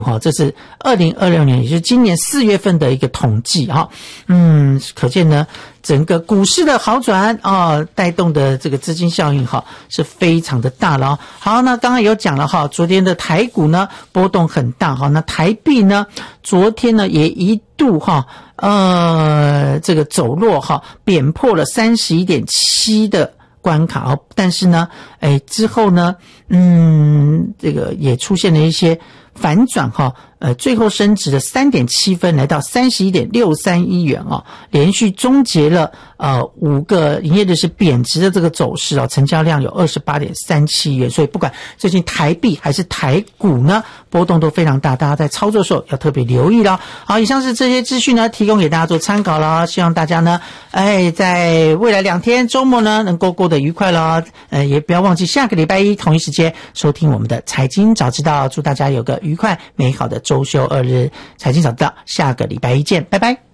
这是2026年，也就是今年4月份的一个统计哈。可见呢，整个股市的好转带动的这个资金效应是非常的大了。好，那刚刚有讲了昨天的台股呢波动很大那台币呢昨天呢也一度这个走弱贬破了 31.7 的关卡但是呢之后呢这个也出现了一些反转最后升值了 3.7 分来到 31.63 亿元连续终结了5个营业日是贬值的这个走势成交量有 28.37 亿元，所以不管最近台币还是台股呢波动都非常大，大家在操作的时候要特别留意了。好，以上是这些资讯呢提供给大家做参考了，希望大家呢在未来2天周末呢能够过得愉快了也不要忘记下个礼拜一同一时间收听我们的财经早知道，祝大家有个愉快美好的周休2日，财经早知道下个礼拜一见，拜拜。